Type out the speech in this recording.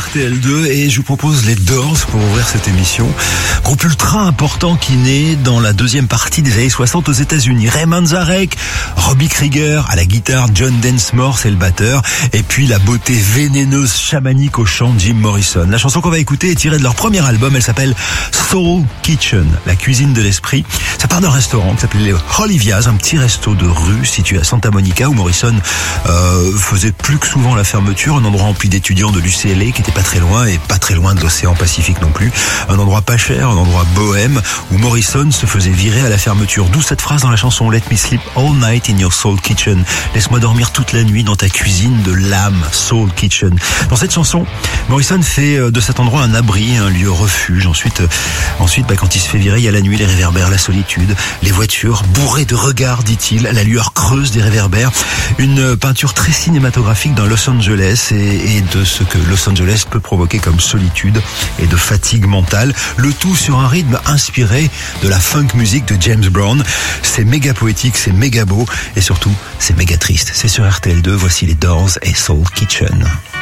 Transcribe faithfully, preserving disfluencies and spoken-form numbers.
R T L deux et je vous propose les Doors pour ouvrir cette émission. Groupe ultra important qui naît dans la deuxième partie des années soixante aux États-Unis. Ray Manzarek, Robbie Krieger à la guitare, John Densmore c'est le batteur, et puis la beauté vénéneuse chamanique au chant, Jim Morrison. La chanson qu'on va écouter est tirée de leur premier album, elle s'appelle Soul Kitchen, la cuisine de l'esprit. Ça part d'un restaurant qui s'appelait les Olivia's, un petit resto de rue situé à Santa Monica où Morrison euh, faisait plus que souvent la fermeture, un endroit rempli d'étudiants de l'U C L A qui était pas très loin et pas très loin de l'océan Pacifique non plus. Un endroit pas cher, un endroit bohème où Morrison se faisait virer à la fermeture. D'où cette phrase dans la chanson Let me sleep all night in your soul kitchen. Laisse-moi dormir toute la nuit dans ta cuisine de l'âme, Soul Kitchen. Dans cette chanson, Morrison fait de cet endroit un abri, un lieu refuge. Ensuite, euh, ensuite bah, quand il se fait virer, il y a la nuit, les réverbères, la solitude, les voitures bourrées de regards, dit-il, la lueur creuse des réverbères. Une peinture très cinématographique dans Los Angeles et, et de ce que Los Angeles peut provoquer comme solitude et de fatigue mentale. Le tout sur un rythme inspiré de la funk music de James Brown. C'est méga poétique, c'est méga beau et surtout c'est méga triste. C'est sur R T L deux, voici les Doors et Soul Kitchen.